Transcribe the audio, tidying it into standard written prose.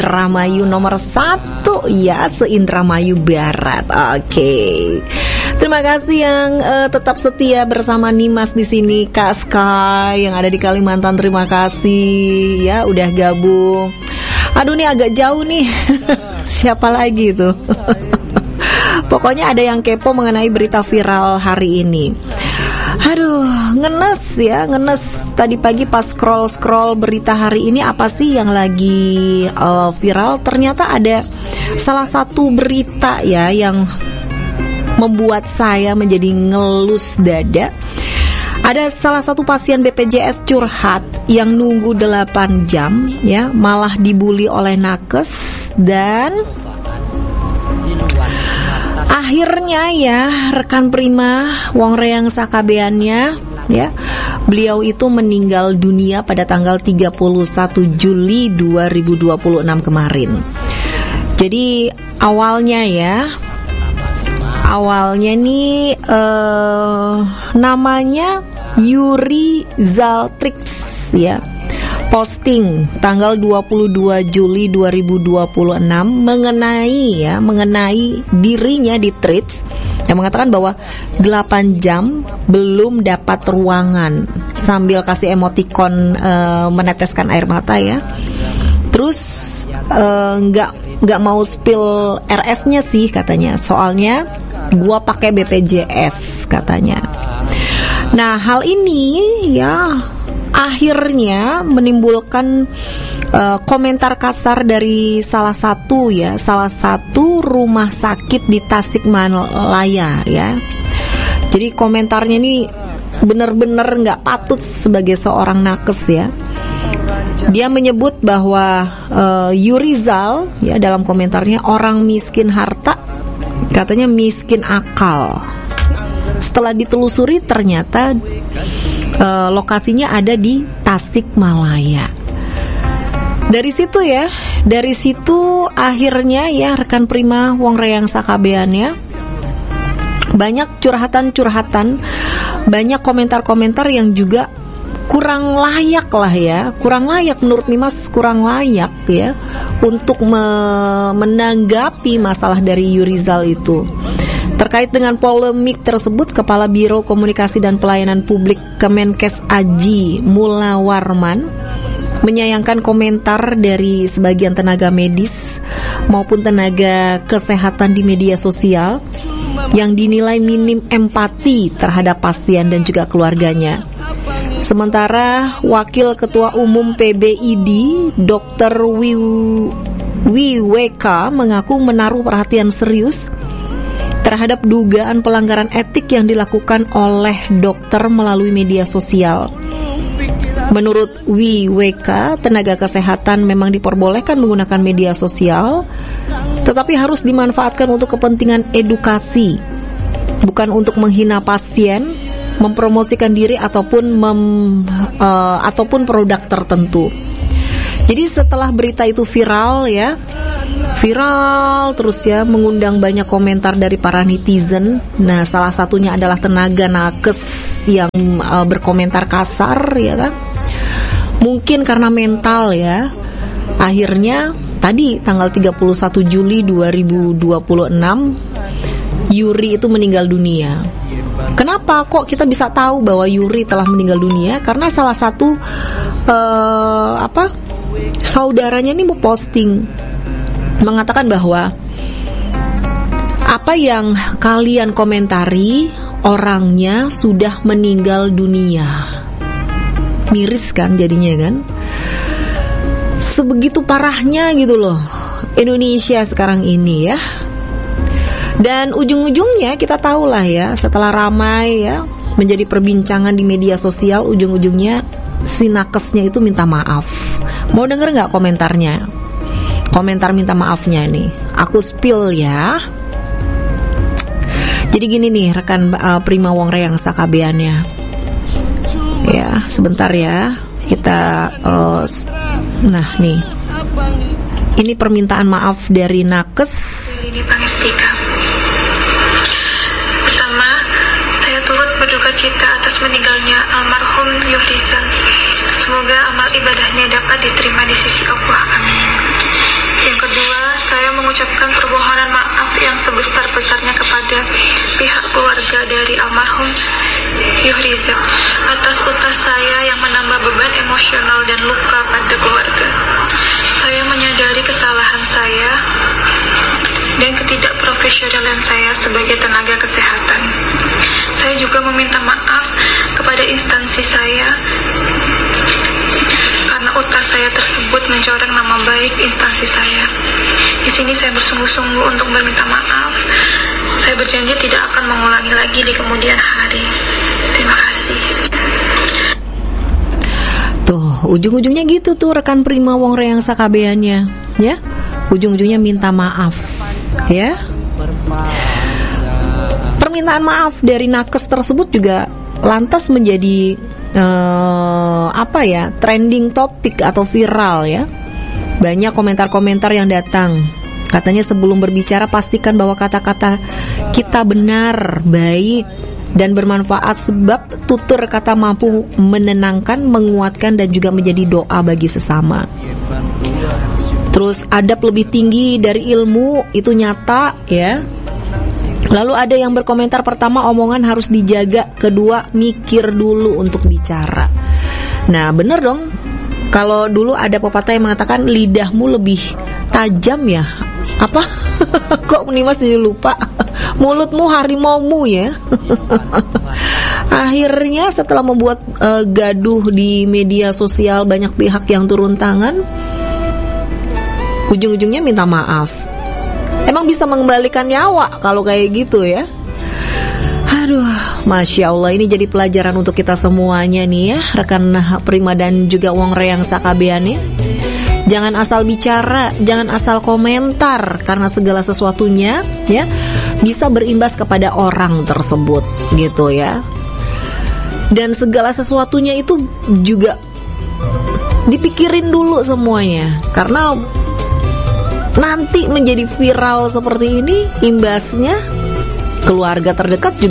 Indramayu nomor 1 ya, se-Indramayu Barat. Oke. Terima kasih yang tetap setia bersama Nimas di sini, Kak Sky yang ada di Kalimantan. Terima kasih ya udah gabung. Aduh nih agak jauh nih. Siapa lagi tuh? Pokoknya ada yang kepo mengenai berita viral hari ini. Aduh, ngenes tadi pagi pas scroll berita hari ini, apa sih yang lagi viral. Ternyata ada salah satu berita ya yang membuat saya menjadi ngelus dada. Ada salah satu pasien BPJS curhat yang nunggu 8 jam ya, malah dibully oleh nakes. Dan akhirnya ya rekan prima wong reang sakabeannya ya, beliau itu meninggal dunia pada tanggal 31 Juli 2026 kemarin. Jadi awalnya nih namanya Yuri Zaltrix ya, posting tanggal 22 Juli 2026 mengenai dirinya di Threads yang mengatakan bahwa 8 jam belum dapat ruangan, sambil kasih emoticon meneteskan air mata ya. Terus nggak mau spill RS-nya sih katanya, soalnya gua pakai BPJS katanya. Nah, hal ini ya akhirnya menimbulkan komentar kasar dari salah satu rumah sakit di Tasikmalaya ya. Jadi komentarnya ini benar-benar nggak patut sebagai seorang nakes ya. Dia menyebut bahwa Yurizal ya, dalam komentarnya, orang miskin harta, katanya miskin akal. Setelah ditelusuri ternyata lokasinya ada di Tasikmalaya. Dari situ akhirnya ya rekan prima wong reang sakabeannya, banyak curhatan, banyak komentar-komentar yang juga kurang layak menurut Nimas, kurang layak ya untuk menanggapi masalah dari Yurizal itu. Terkait dengan polemik tersebut, Kepala Biro Komunikasi dan Pelayanan Publik Kemenkes Aji Mulawarman menyayangkan komentar dari sebagian tenaga medis maupun tenaga kesehatan di media sosial yang dinilai minim empati terhadap pasien dan juga keluarganya. Sementara Wakil Ketua Umum PBID Dr. Wiweka mengaku menaruh perhatian serius terhadap dugaan pelanggaran etik yang dilakukan oleh dokter melalui media sosial. Menurut Wiweka, tenaga kesehatan memang diperbolehkan menggunakan media sosial, tetapi harus dimanfaatkan untuk kepentingan edukasi, bukan untuk menghina pasien, mempromosikan diri ataupun produk tertentu. Jadi setelah berita itu viral terus ya, mengundang banyak komentar dari para netizen. Nah, salah satunya adalah tenaga nakes yang berkomentar kasar ya kan. Mungkin karena mental ya. Akhirnya tadi tanggal 31 Juli 2026 Yuri itu meninggal dunia. Kenapa kok kita bisa tahu bahwa Yuri telah meninggal dunia? Karena salah satu saudaranya ini posting mengatakan bahwa apa yang kalian komentari orangnya sudah meninggal dunia. Miris kan jadinya kan? Sebegitu parahnya gitu loh Indonesia sekarang ini ya. Dan ujung-ujungnya kita tahulah ya, setelah ramai ya menjadi perbincangan di media sosial, ujung-ujungnya si nakesnya itu minta maaf. Mau denger gak komentarnya? Komentar minta maafnya nih, aku spill ya. Jadi gini nih rekan prima wong reang sakabeannya. Ya, sebentar ya. Kita nah nih. Ini permintaan maaf dari nakes. Ini Pangestika. Pertama, saya turut berduka cita atas meninggalnya almarhum Yurizal. Semoga amal ibadahnya dapat diterima di sisi Allah. Amin. mengucapkan permohonan maaf yang sebesar-besarnya kepada pihak keluarga dari almarhum Yuhriza atas utas saya yang menambah beban emosional dan luka pada keluarga. Saya menyadari kesalahan saya dan ketidakprofesionalan saya sebagai tenaga kesehatan. Saya juga meminta maaf kepada instansi saya karena utas saya tersebut mencoreng nama baik instansi saya. Di sini saya bersungguh-sungguh untuk meminta maaf. Saya berjanji tidak akan mengulangi lagi di kemudian hari. Terima kasih. Tuh, ujung-ujungnya gitu tuh rekan Prima wong reyang sakabeannya, ya. Ujung-ujungnya minta maaf, ya. Permintaan maaf dari nakes tersebut juga lantas menjadi trending topik atau viral, ya. Banyak komentar-komentar yang datang. Katanya sebelum berbicara pastikan bahwa kata-kata kita benar, baik, dan bermanfaat sebab tutur kata mampu menenangkan, menguatkan, dan juga menjadi doa bagi sesama. Terus adab lebih tinggi dari ilmu, itu nyata, ya. Lalu ada yang berkomentar, pertama omongan harus dijaga, kedua mikir dulu untuk bicara. Nah bener dong, kalau dulu ada pepatah yang mengatakan lidahmu lebih tajam ya. Apa? Kok Nimas jadi lupa? Mulutmu harimaumu ya. Akhirnya setelah membuat gaduh di media sosial, banyak pihak yang turun tangan, ujung-ujungnya minta maaf. Emang bisa mengembalikan nyawa kalau kayak gitu ya. Aduh, Masya Allah, ini jadi pelajaran untuk kita semuanya nih ya, rekan Prima dan juga wong reyang sakabeane. Jangan asal bicara, jangan asal komentar, karena segala sesuatunya ya bisa berimbas kepada orang tersebut gitu ya. Dan segala sesuatunya itu juga dipikirin dulu semuanya, karena nanti menjadi viral seperti ini, imbasnya keluarga terdekat juga